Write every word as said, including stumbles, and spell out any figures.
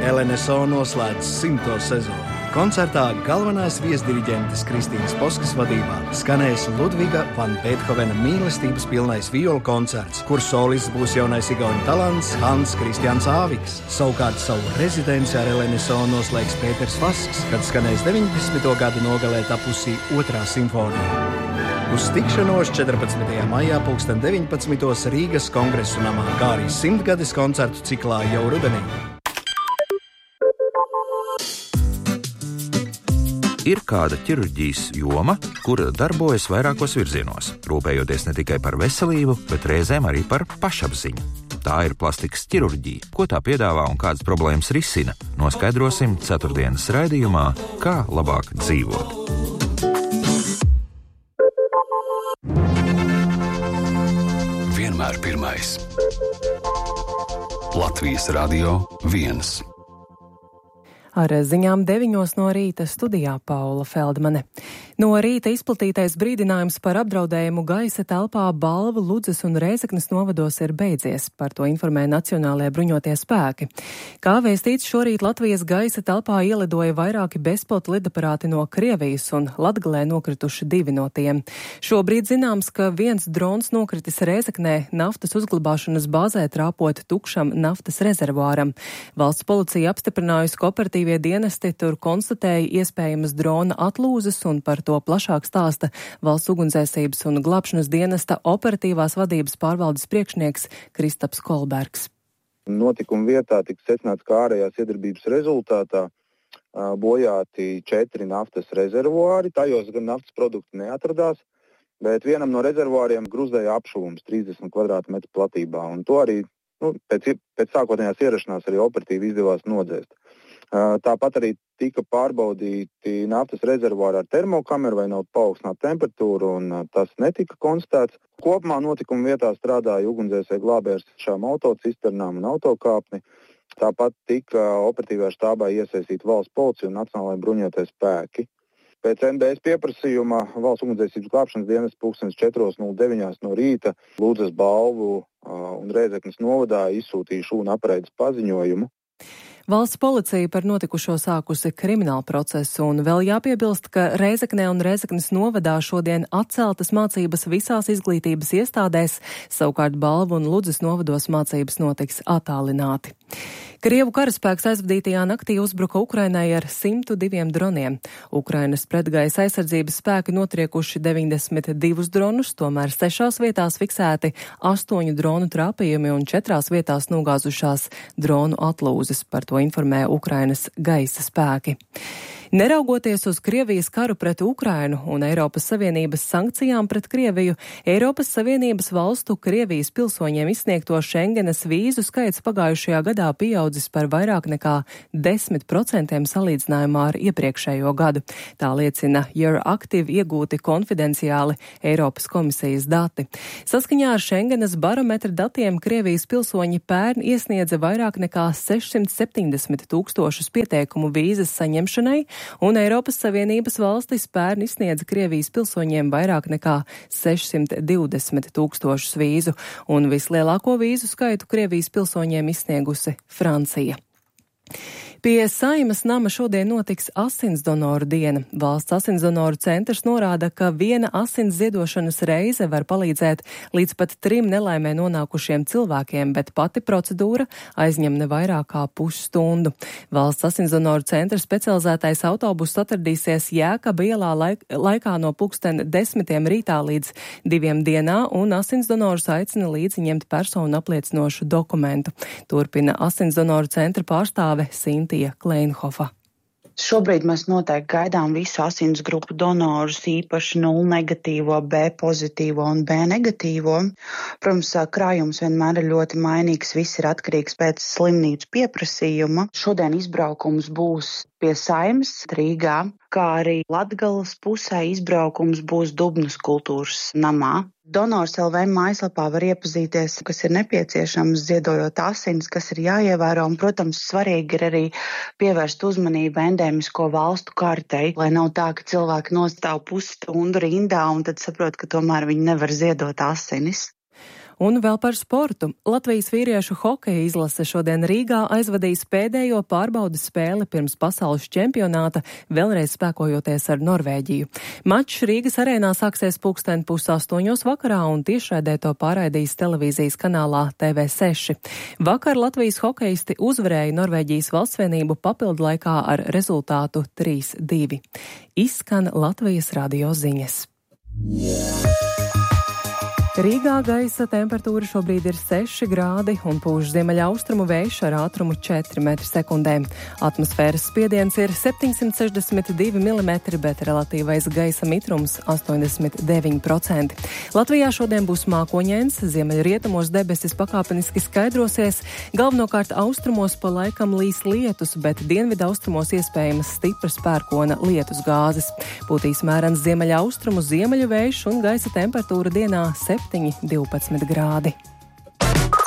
L N S O noslēdz simto sezonu. Koncertā galvenās viesdiriģentes Kristīnas Poskas vadībā skanēs Ludviga van Beethovena mīlestības pilnais violu koncerts, kur solists būs jaunais igauņu talants Hans Kristians Āviks. Savukārt savu rezidenci ar L N S O noslēgs Pēters Vasks, kad skanēs deviņdesmito gadu nogalē tapusī otrā simfonija. Uz tikšanos četrpadsmitajā maijā pulksten deviņpadsmitos Rīgas Kongresu namā, kā arī simtgades koncertu ciklā jau rudenī. Ir kāda ķirurģijas joma, kura darbojas vairākos virzienos, rūpējoties ne tikai par veselību, bet reizēm arī par pašapziņu. Tā ir plastikas ķirurģija. Ko tā piedāvā un kādas problēmas risina, noskaidrosim ceturtdienas raidījumā Kā labāk dzīvot. Vienmēr pirmais. Latvijas Radio viens. Ar ziņām deviņos no rīta studijā Paula Feldmane. No rīta izplatītais brīdinājums par apdraudējumu gaisa telpā Balvu, Ludzas un Rēzeknes novados ir beidzies. Par to informē Nacionālajie bruņotie spēki. Kā vēstīts, šorīt Latvijas gaisa telpā ielidoja vairāki bezpilota lidaparāti no Krievijas un Latgalē nokrituši divi no tiem. Šobrīd zināms, ka viens drons nokritis Rēzeknē naftas uzglabāšanas bāzē trāpot tukšam naftas rezervuāram. Valsts policija apstiprinājusi, ka operatīvie dienesti tur konstatēja iespējamas drona atlūzes, un par to plašāk stāsta Valsts ugunsdzēsības un glābšanas dienesta operatīvās vadības pārvaldes priekšnieks Kristaps Kolbergs. Notikuma vietā tika secināts, ka ārējās iedarbības rezultātā bojāti četri naftas rezervuāri. Tajos gan naftas produkti neatradās, bet vienam no rezervuāriem gruzēja apšuvums trīsdesmit kvadrātmetru platībā, un to arī nu, pēc, pēc sākotnējās ierašanās arī operatīvi izdevās nodzēst. Tāpat arī tika pārbaudīti naftas rezervuāri ar termokameru, vai nav paaugstināta temperatūra, un tas netika konstatēts. Kopumā notikuma vietā strādāja ugunsdzēsēji glābēji ar šām autocisternām un autokāpni. Tāpat tika operatīvajā štābā iesaistīti valsts policija un Nacionālajie bruņotie spēki. Pēc M D S pieprasījuma Valsts ugunsdzēsības glābšanas dienas pulkstens četros nulle deviņos no rīta Ludzas, Balvu un Rēzeknes novadā izsūtīja šūnu apreides paziņojumu. Valsts policija par notikušo sākusi kriminālu procesu, un vēl jāpiebilst, ka Rēzeknē un Rēzeknes novadā šodien atceltas mācības visās izglītības iestādēs, savukārt Balvu un Ludzas novados mācības notiks attālināti. Krievu karaspēks aizvadītajā naktī uzbruka Ukrainai ar simtu diviem droniem. Ukrainas pretgaisa aizsardzības spēki notriekuši deviņdesmit divus dronus, tomēr sešās vietās fiksēti astoņu dronu trāpījumi un četrās vietās nogāzušās dronu atlūzes. Par to informē Ukrainas gaisa spēki. Neraugoties uz Krievijas karu pret Ukrainu un Eiropas Savienības sankcijām pret Krieviju, Eiropas Savienības valstu Krievijas pilsoņiem izsniegto Schengenas vīzu skaits pagājušajā gadā pieaudzis par vairāk nekā desmit procentiem salīdzinājumā ar iepriekšējo gadu. Tā liecina Euractiv iegūti konfidenciāli Eiropas komisijas dati. Saskaņā ar Schengenas barometra datiem Krievijas pilsoņi pērn iesniedza vairāk nekā sešsimt septiņdesmit tūkstošus pieteikumu vīzas saņemšanai, un Eiropas Savienības valstis pērn izsniedza Krievijas pilsoņiem vairāk nekā sešsimt divdesmit tūkstošus vīzu, un vislielāko vīzu skaitu Krievijas pilsoņiem izsniegusi Francija. Pie Saeimas nama šodien notiks asinsdonoru diena. Valsts asinsdonoru centrs norāda, ka viena asins ziedošanas reize var palīdzēt līdz pat trim nelaimē nonākušiem cilvēkiem, bet pati procedūra aizņem ne vairāk kā pusstundu. Valsts asinsdonoru centra specializētais autobuss atradīsies Jēkaba ielā laik, laikā no pulksten desmitiem rītā līdz diviem dienā, un asinsdonors aicina līdzi ņemt personu apliecinošu dokumentu. Turpina asinsdonoru centra pārstāve Sinti Kleinhofa. Šobrīd mēs noteikti gaidām visu asins grupu donorus, īpaši nulle negatīvo, B pozitīvo un B negatīvo. Protams, krājums vienmēr ir ļoti mainīgs, viss ir atkarīgs pēc slimnīcu pieprasījuma. Šodien izbraukums būs pie Saeimas Rīgā, kā arī Latgales pusē izbraukums būs Dubnas kultūras namā. Donors L V mājaslapā var iepazīties, kas ir nepieciešams ziedojot asins, kas ir jāievēro, un, protams, svarīgi ir arī pievērst uzmanību endēmisko valstu kartei, lai nav tā, ka cilvēki nostāv pusstundu rindā un tad saprot, ka tomēr viņi nevar ziedot asinis. Un vēl par sportu. Latvijas vīriešu hokeja izlase šodien Rīgā aizvadīs pēdējo pārbaudes spēli pirms pasaules čempionāta, vēlreiz spēkojoties ar Norvēģiju. Mačs Rīgas arēnā sāksies pulksten pus astoņos vakarā un tiešraidē to pārraidīs televīzijas kanālā T V seši. Vakar Latvijas hokeisti uzvarēja Norvēģijas valstsvienību papildu laikā ar rezultātu trīs divi. Izskan Latvijas radio ziņas. Rīgā gaisa temperatūra šobrīd ir seši grādi un pūš ziemeļaustrumu vējš ar ātrumu četri metri sekundē. Atmosfēras spiediens ir septiņsimt sešdesmit divi milimetri, bet relatīvais gaisa mitrums astoņdesmit deviņi procenti. Latvijā šodien būs mākoņains, ziemeļrietumos debesis pakāpeniski skaidrosies, galvenokārt austrumos pa laikam līs lietus, bet dienvidu austrumos iespējamas stipras pērkona lietus gāzes. Pūtīs mērens ziemeļaustrumu ziemeļu vējš un gaisa temperatūra dienā septiņi divpadsmit grādi.